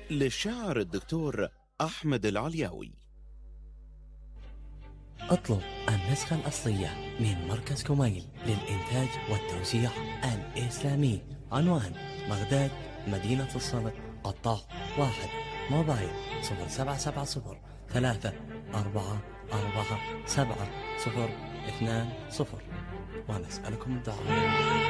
للشاعر الدكتور أحمد العلياوي. اطلب النسخة الأصلية من مركز كميل للإنتاج والتوزيع الإسلامي. عنوان: بغداد، مدينة الصمت، قطاع 1. موبايل 0770 3447 020. ونسألكم الدعاء.